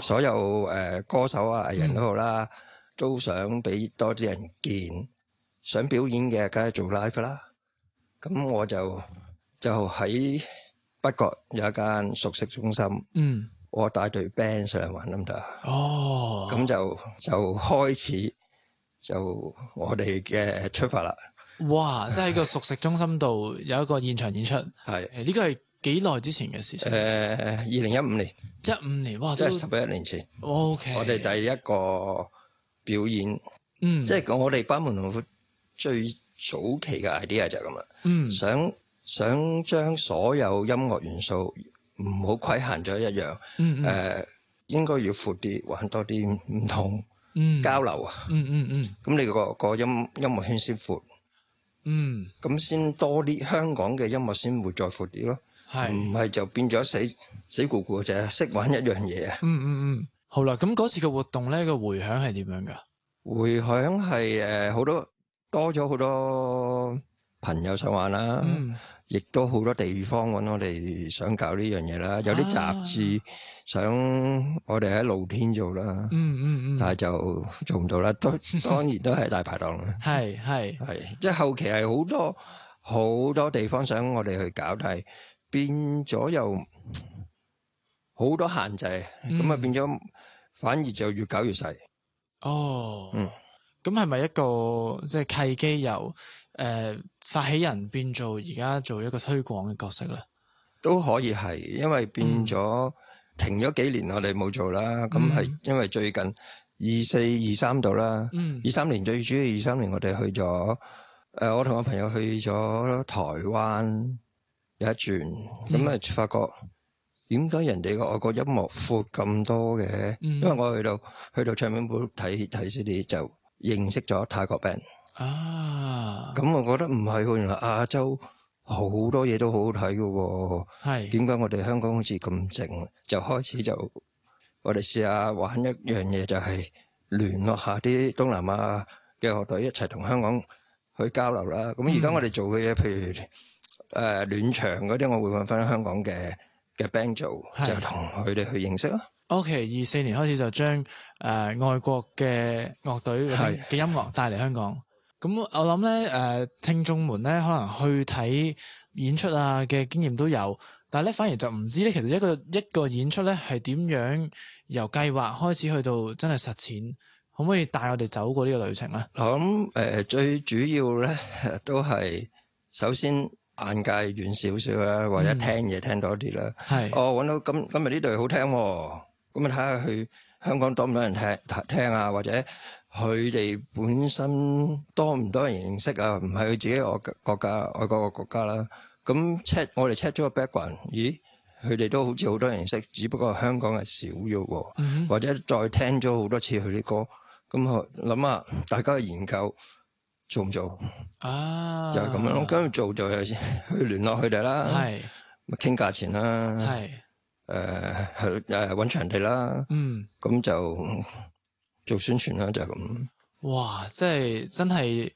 所有歌手啊藝人都好啦，都想俾多啲人見，想表演嘅梗係做 live 啦。咁我就喺北角有一間熟食中心，我帶隊 band 上嚟玩得唔得？咁就開始就我哋嘅出發啦。 哇！即係喺個熟食中心度有一個現場演出，係呢個係幾耐之前嘅事情 ？2015年 ，15年，哇！ 即係11年前。 OK， 我哋第一個表演，即係我哋班門弄斧最早期嘅 idea 就係咁啦。想將所有音樂元素唔好規限咗一樣，應該要闊啲，玩多啲唔同交流啊。咁你個音樂圈先闊。咁先多啲香港嘅音樂先會再闊啲咯，唔係就變咗死咕咕，就係識玩一樣嘢啊。 好啦，咁嗰次嘅活動咧，個回響係點樣噶？ 回響係好多多朋友想玩啦，亦都好多地方揾我哋想搞呢樣嘢啦。有啲雜誌想我哋喺露天做啦，但係就做唔到啦。當然都係大排檔啦。係，即係後期係好多地方想我哋去搞，但係變咗又好多限制，咁啊變咗反而就越搞越細。 咁係咪一個即係契機由發起人變做而家做一個推廣嘅角色咧？都可以係，因為變咗停咗幾年我哋冇做啦。咁係因為最近24、23度啦，23年最主要23年我哋去咗我同我朋友去咗台灣有一轉，咁啊發覺點解人哋嘅外國音樂闊咁多嘅？因為我去到唱片鋪睇 CD 就認識咗泰國 band。咁我覺得唔係喎，原來亞洲好多嘢都好好睇嘅。係點解我哋香港好似咁靜？就開始我哋試下玩一樣嘢，就係聯絡下啲東南亞嘅樂隊一齊同香港去交流啦。咁而家我哋做嘅嘢，譬如暖場嗰啲，我會揾翻香港嘅 band 做，就同佢哋去認識咯。 OK，24年開始就將外國嘅樂隊嘅音樂帶嚟香港。咁我諗咧，聽眾們咧可能去睇演出啊嘅經驗都有，但係咧反而就唔知咧，其實一個演出咧係點樣由計劃開始去到真係實踐，可唔可以帶我哋走過呢個旅程咧？ 我諗最主要咧都係首先眼界遠少少啦，或者聽嘢聽多啲啦。揾到今日呢隊好聽喎，咁啊睇下去香港多唔多人聽啊，或者佢哋本身多唔多人認識啊？唔係佢自己外國嘅國家啦。咁我哋 check 咗個 background， 咦？佢哋都好似好多人認識，只不過香港係少咗喎，或者再聽咗好多次佢啲歌。咁諗下大家去研究做唔做就係咁樣咯。跟住做就係去聯絡佢哋啦，咪傾價錢啦，去搵場地啦，咁就做宣傳啦，就係咁。 哇！即係真係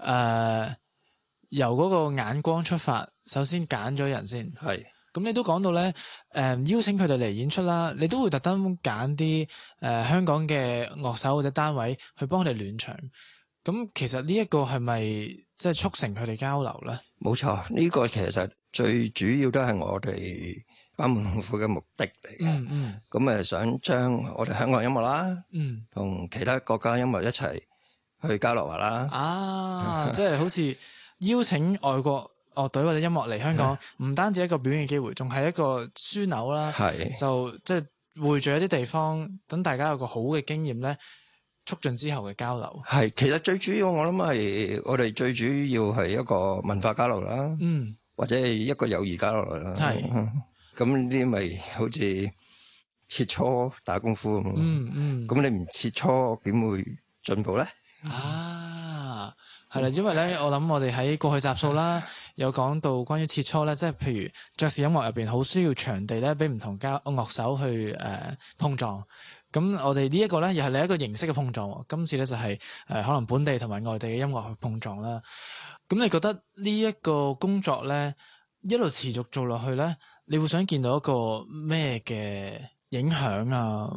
由嗰個眼光出發，首先揀咗人先。咁你都講到咧，邀請佢哋嚟演出啦，你都會特登揀啲香港嘅樂手或者單位去幫佢哋暖場。咁其實呢一個係咪即係促成佢哋交流咧？冇錯，呢個其實最主要都係我哋班門弄斧嘅目的嚟嘅。咁想將我哋香港音樂啦，同其他國家音樂一齊去交流下啦。 即係好似邀請外國樂隊或者音樂嚟香港，唔單止一個表演嘅機會，仲係一個樞紐啦。就即係匯聚一啲地方，等大家有個好嘅經驗咧，促進之後嘅交流。 其實最主要我諗係我哋最主要係一個文化交流啦，或者係一個友誼交流啦。咁呢啲咪好似切磋打功夫咁。咁你唔切磋點會進步咧？ 係啦，因為咧，我諗我哋喺過去集數啦，有講到關於切磋咧，即係譬如爵士音樂入邊好需要場地咧，俾唔同樂手去碰撞。咁我哋呢一個咧，又係另一個形式嘅碰撞。今次咧就係可能本地同埋外地嘅音樂去碰撞啦。咁你覺得呢一個工作咧，一路持續做落去咧，你會想見到一個咩嘅影響啊？